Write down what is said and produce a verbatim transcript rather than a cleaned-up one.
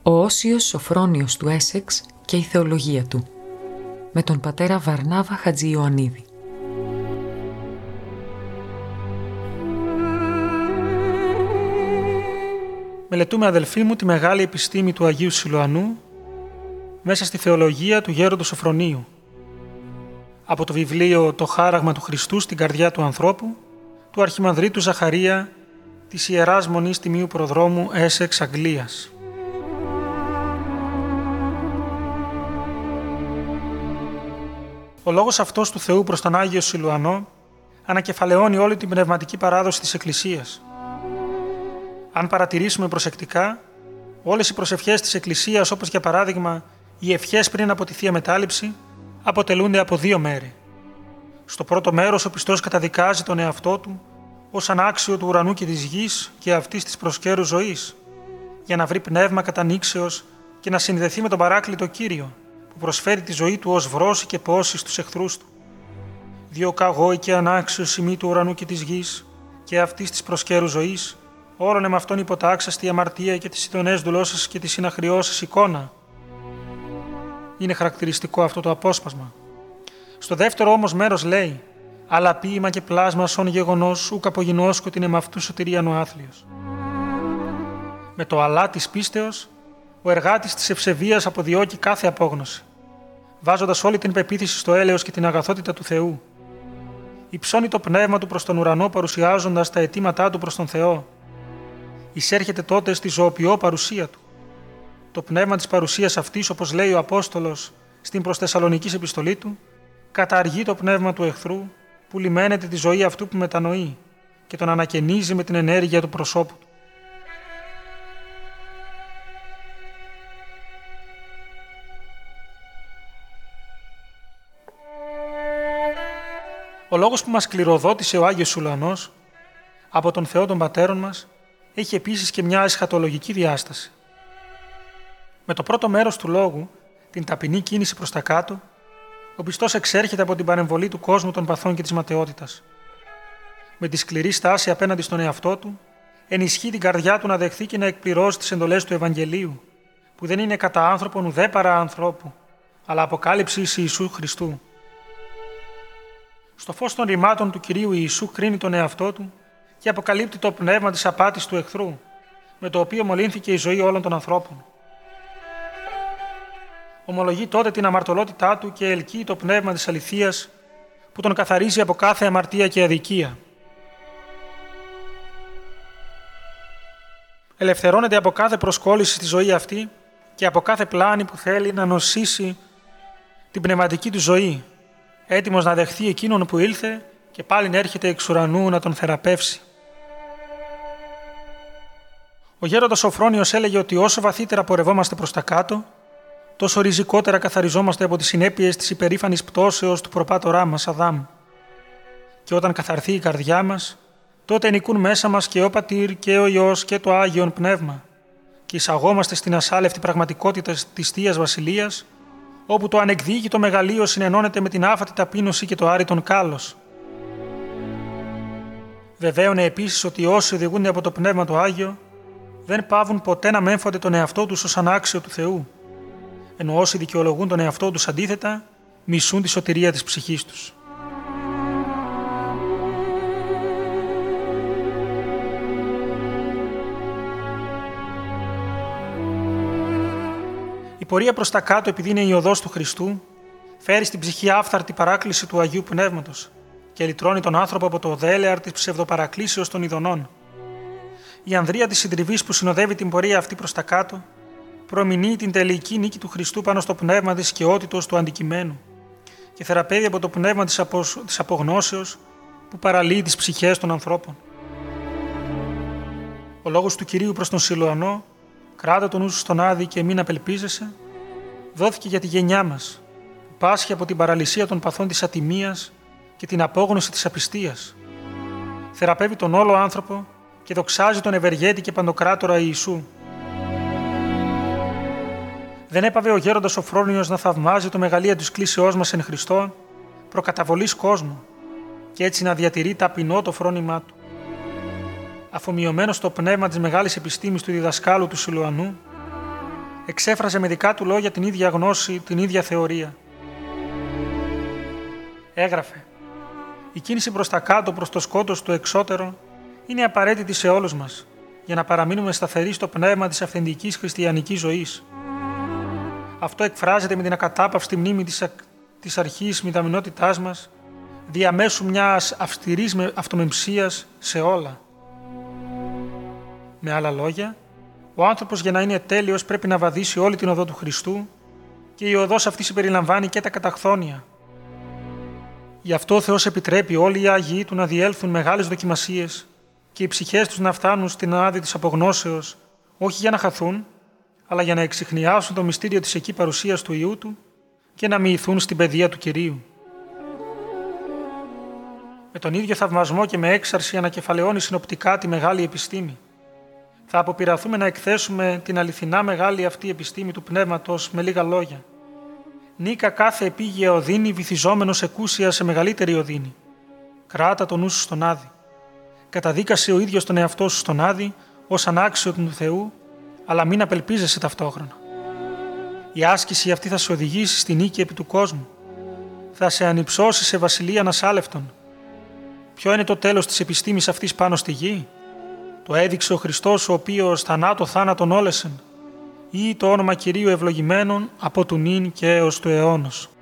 Ο Όσιος Σοφρόνιος του Έσεξ και η θεολογία του, με τον πατέρα Βαρνάβα Χατζη-Ιωαννίδη. Μελετούμε, αδελφοί μου, τη μεγάλη επιστήμη του Αγίου Σιλουανού μέσα στη θεολογία του γέροντος Σοφρονίου, από το βιβλίο «Το χάραγμα του Χριστού στην καρδιά του ανθρώπου» του Αρχιμανδρίτου Ζαχαρία της Ιεράς Μονής Τιμίου Προδρόμου Έσεξ, Αγγλίας. Ο λόγος αυτός του Θεού προς τον Άγιο Σιλουανό ανακεφαλαιώνει όλη την πνευματική παράδοση της Εκκλησίας. Αν παρατηρήσουμε προσεκτικά, όλες οι προσευχές της Εκκλησίας, όπως για παράδειγμα οι ευχές πριν από τη Θεία Μετάληψη, αποτελούνται από δύο μέρη. Στο πρώτο μέρος ο πιστός καταδικάζει τον εαυτό του ως ανάξιο του ουρανού και της γης και αυτής της προσκέρου ζωής, για να βρει πνεύμα κατανήξεως και να συνδεθεί με τον παράκλητο Κύριο, που προσφέρει τη ζωή του ως βρώση και πόση στους εχθρούς του. Διόκα εγώ και ανάξιος ημί του ουρανού και της γης και αυτής της προσκέρου ζωής, όλων εμ' αυτόν υποτάξαστη αμαρτία και τις ειδονές δουλώσας και τις συναχριώσεις εικόνα. Είναι χαρακτηριστικό αυτό το απόσπασμα. Στο δεύτερο όμως μέρος λέει «Αλλά ποίημα και πλάσμα σον γεγονός ουκ απογινώσκω την εμ' αυτού σωτηρίαν ο άθλιος». Με το «αλλά» της πίστεως, ο εργάτης της ευσεβίας αποδιώκει κάθε απόγνωση, βάζοντας όλη την πεποίθηση στο έλεος και την αγαθότητα του Θεού. Υψώνει το πνεύμα του προς τον ουρανό, παρουσιάζοντας τα αιτήματά του προς τον Θεό. Εισέρχεται τότε στη ζωοποιό παρουσία του. Το πνεύμα της παρουσίας αυτής, όπως λέει ο Απόστολος στην προς Θεσσαλονικής επιστολή του, καταργεί το πνεύμα του εχθρού που λιμένεται τη ζωή αυτού που μετανοεί και τον ανακαινίζει με την ενέργεια του προσώπου του. Ο λόγος που μας κληροδότησε ο Άγιος Σιλουανός από τον Θεό των πατέρων μας έχει επίσης και μια εσχατολογική διάσταση. Με το πρώτο μέρος του λόγου, την ταπεινή κίνηση προς τα κάτω, ο πιστός εξέρχεται από την παρεμβολή του κόσμου των παθών και της ματαιότητας. Με τη σκληρή στάση απέναντι στον εαυτό του, ενισχύει την καρδιά του να δεχθεί και να εκπληρώσει τις εντολές του Ευαγγελίου, που δεν είναι κατά άνθρωπον ουδέ παρά ανθρώπου, αλλά αποκάλυψη Ιησού Χριστού. Στο φως των ρημάτων του Κυρίου Ιησού κρίνει τον εαυτό του και αποκαλύπτει το πνεύμα της απάτης του εχθρού, με το οποίο μολύνθηκε η ζωή όλων των ανθρώπων. Ομολογεί τότε την αμαρτωλότητά του και ελκύει το πνεύμα της αληθείας που τον καθαρίζει από κάθε αμαρτία και αδικία. Ελευθερώνεται από κάθε προσκόλληση στη ζωή αυτή και από κάθε πλάνη που θέλει να νοσήσει την πνευματική του ζωή, έτοιμος να δεχθεί εκείνον που ήλθε και πάλιν έρχεται εξ ουρανού να τον θεραπεύσει. Ο γέροντας Σοφρόνιος έλεγε ότι όσο βαθύτερα πορευόμαστε προς τα κάτω, τόσο ριζικότερα καθαριζόμαστε από τις συνέπειες της υπερήφανης πτώσεως του προπάτορά μας, Αδάμ. Και όταν καθαρθεί η καρδιά μας, τότε ενοικούν μέσα μας και ο Πατήρ και ο Υιός και το Άγιον Πνεύμα και εισαγόμαστε στην ασάλευτη πραγματικότητα της Θείας Βασιλείας, όπου το ανεκδίκητο μεγαλείο συνενώνεται με την άφατη ταπείνωση και το άρρητον κάλος. Βεβαίωνε επίσης ότι όσοι οδηγούνται από το Πνεύμα το Άγιο, δεν παύουν ποτέ να μέμφονται τον εαυτό τους ως ανάξιο του Θεού, ενώ όσοι δικαιολογούν τον εαυτό τους αντίθετα, μισούν τη σωτηρία της ψυχής τους. Η πορεία προς τα κάτω, επειδή είναι η οδός του Χριστού, φέρει στην ψυχή άφθαρτη παράκληση του Αγίου Πνεύματος και λυτρώνει τον άνθρωπο από το δέλεαρ της ψευδοπαρακλήσεως των ειδονών. Η ανδρεία της συντριβής που συνοδεύει την πορεία αυτή προς τα κάτω προμηνύει την τελική νίκη του Χριστού πάνω στο πνεύμα της σκαιότητος του αντικειμένου και θεραπεύει από το πνεύμα της, απο... της απογνώσεως που παραλύει τις ψυχές των ανθρώπων. Ο λόγος του Κυρίου προς τον Σιλουανό, κράτα τον νου σου στον Άδη και μην απελπίζεσαι, δόθηκε για τη γενιά μας, που πάσχει από την παραλυσία των παθών της ατιμίας και την απόγνωση της απιστίας. Θεραπεύει τον όλο άνθρωπο και δοξάζει τον ευεργέτη και παντοκράτορα Ιησού. Δεν έπαβε ο γέροντας Σοφρόνιος να θαυμάζει το μεγαλείο της κλήσεώς μας εν Χριστώ, προκαταβολής κόσμου, και έτσι να διατηρεί ταπεινό το φρόνημά του. Αφομοιωμένο στο πνεύμα της μεγάλης επιστήμης του διδασκάλου του Σιλουανού, εξέφραζε με δικά του λόγια την ίδια γνώση, την ίδια θεωρία. Έγραφε: «Η κίνηση προς τα κάτω, προς το σκότος του εξώτερο, είναι απαραίτητη σε όλους μας, για να παραμείνουμε σταθεροί στο πνεύμα της αυθεντικής χριστιανικής ζωής. Αυτό εκφράζεται με την ακατάπαυστη μνήμη της, της αρχής μηδαμινότητάς μας, διαμέσου μιας αυστηρής αυτομεμψίας σε όλα. Με άλλα λόγια, ο άνθρωπος για να είναι τέλειος πρέπει να βαδίσει όλη την οδό του Χριστού και η οδός αυτή συμπεριλαμβάνει και τα καταχθόνια. Γι' αυτό ο Θεός επιτρέπει όλοι οι Άγιοι Του να διέλθουν μεγάλες δοκιμασίες και οι ψυχές τους να φτάνουν στην άδη της απογνώσεως, όχι για να χαθούν, αλλά για να εξιχνιάσουν το μυστήριο της εκεί παρουσίας του Υιού Του και να μοιηθούν στην παιδεία του Κυρίου. Με τον ίδιο θαυμασμό και με έξαρση ανακεφαλαιώνει συνοπτικά τη μεγάλη επιστήμη. Θα αποπειραθούμε να εκθέσουμε την αληθινά μεγάλη αυτή επιστήμη του πνεύματος με λίγα λόγια. Νίκα κάθε επίγεια οδύνη βυθιζόμενος εκούσια σε μεγαλύτερη οδύνη. Κράτα το νου σου στον Άδη. Καταδίκασε ο ίδιος τον εαυτό σου στον Άδη ως ανάξιο του Θεού, αλλά μην απελπίζεσαι ταυτόχρονα. Η άσκηση αυτή θα σε οδηγήσει στη νίκη επί του κόσμου. Θα σε ανυψώσει σε βασιλεία ανασάλευτον. Ποιο είναι το τέλος της επιστήμης αυτής πάνω στη γη? Το έδειξε ο Χριστός, ο οποίος θανάτω θάνατον όλεσεν, ή το όνομα Κυρίου ευλογημένον από του νυν και έως του αιώνος.